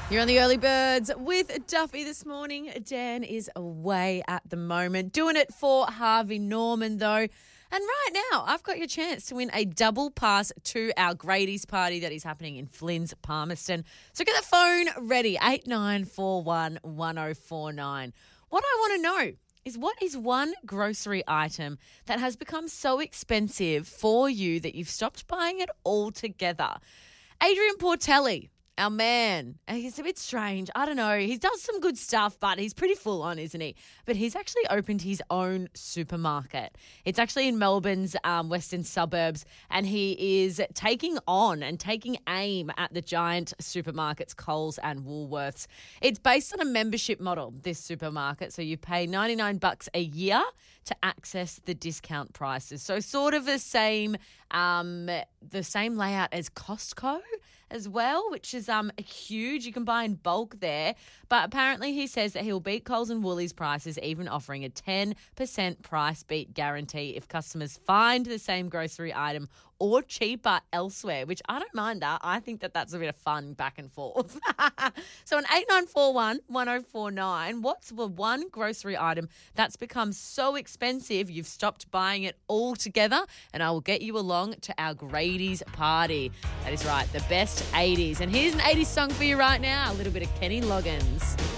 You're on the early birds with Duffy this morning. Dan is away at the moment. Doing it for Harvey Norman, though. And right now, I've got your chance to win a double pass to our Grady's party that is happening in Flynn's, Palmerston. So get the phone ready, 8941 1049. What I want to know is, what is one grocery item that has become so expensive for you that you've stopped buying it altogether? Adrian Portelli, our man, he's a bit strange. I don't know. He does some good stuff, but he's pretty full on, isn't he? But he's actually opened his own supermarket. It's actually in Melbourne's western suburbs, and he is taking aim at the giant supermarkets Coles and Woolworths. It's based on a membership model, this supermarket. So you pay $99 a year to access the discount prices. So sort of the same layout as Costco as well, which is huge. You can buy in bulk there. But apparently he says that he'll beat Coles and Woolies prices, even offering a 10% price beat guarantee if customers find the same grocery item or cheaper elsewhere, which I don't mind that. I think that that's a bit of fun back and forth. So on 8941 1049, what's the one grocery item that's become so expensive you've stopped buying it altogether? And I will get you along to our Grady's party. That is right, the best 80s. And here's an 80s song for you right now, a little bit of Kenny Loggins.